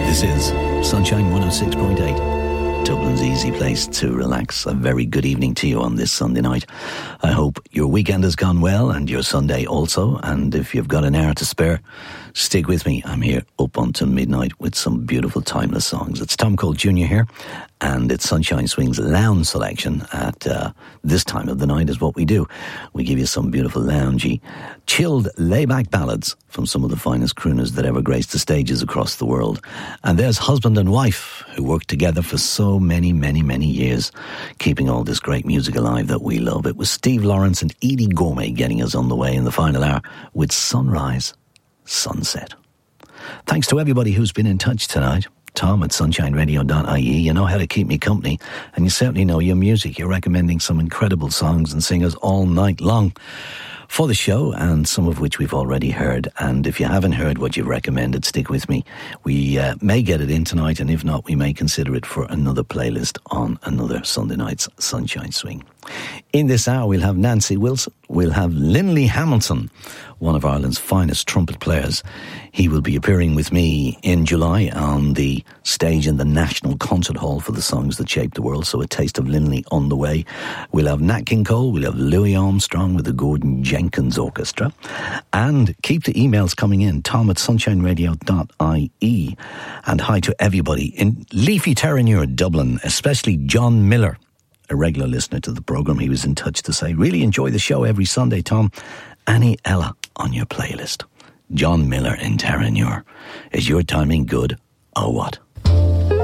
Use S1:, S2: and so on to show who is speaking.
S1: This is Sunshine 106.8, Dublin's easy place to relax. A very good evening to you on this Sunday night. I hope your weekend has gone well and your Sunday also. And if you've got an hour to spare, stick with me. I'm here up until midnight with some beautiful timeless songs. It's Tom Cole Jr. here, and it's Sunshine Swing's lounge selection at this time of the night is what we do. We give you some beautiful loungy, chilled, layback ballads from some of the finest crooners that ever graced the stages across the world. And there's husband and wife who worked together for so many, many, many years, keeping all this great music alive that we love. It was Steve Lawrence and Edie Gourmet getting us on the way in the final hour with Sunrise, Sunset. Thanks to everybody who's been in touch tonight. Tom at sunshineradio.ie. You know how to keep me company, and you certainly know your music. You're recommending some incredible songs and singers all night long for the show, and some of which we've already heard. And if you haven't heard what you've recommended, stick with me. We may get it in tonight, and if not, we may consider it for another playlist on another Sunday night's Sunshine Swing. In this hour, we'll have Nancy Wilson, we'll have Linley Hamilton, one of Ireland's finest trumpet players. He will be appearing with me in July on the stage in the National Concert Hall for the Songs That Shaped the World, so a taste of Linley on the way. We'll have Nat King Cole, we'll have Louis Armstrong with the Gordon Jenkins Orchestra. And keep the emails coming in, Tom at sunshineradio.ie. And hi to everybody in Leafy Terranure, Dublin, especially John Miller, a regular listener to the programme. He was in touch to say, really enjoy the show every Sunday, Tom. Annie Ella on your playlist. John Miller in Terranure. Is your timing good or what?